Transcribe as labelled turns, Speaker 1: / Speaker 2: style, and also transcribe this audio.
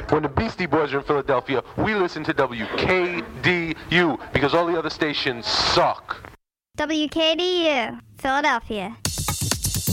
Speaker 1: When the Beastie Boys are in Philadelphia, we listen to WKDU because all the other stations suck.
Speaker 2: WKDU, Philadelphia.